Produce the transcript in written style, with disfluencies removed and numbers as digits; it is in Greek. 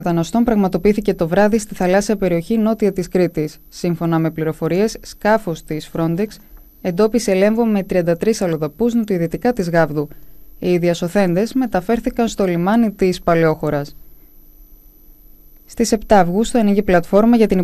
Μεταναστών πραγματοποιήθηκε το βράδυ στη θαλάσσια περιοχή νότια της Κρήτης. Σύμφωνα με πληροφορίες, σκάφος της Frontex εντόπισε λέμβο με 33 αλλοδαπούς νοτιοδυτικά της Γάβδου. Οι διασωθέντες μεταφέρθηκαν στο λιμάνι της Παλαιόχωρας. Στις 7 Αυγούστου ανοίγει πλατφόρμα για την